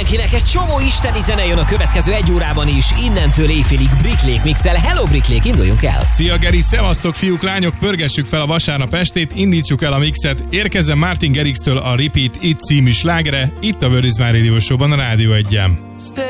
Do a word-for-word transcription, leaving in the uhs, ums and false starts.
mindenkinek, egy csomó isteni zene jön a következő egy órában is, innentől éjfélig Bricklék mixel. Hello Bricklék, induljunk el! Szia Geri, szevasztok fiúk, lányok, pörgessük fel a vasárnap estét, indítsuk el a mixet, érkezzen Martin Garrix-től a Repeat It című slágere, itt a Where is My Radio Show-ban a Rádió egyen.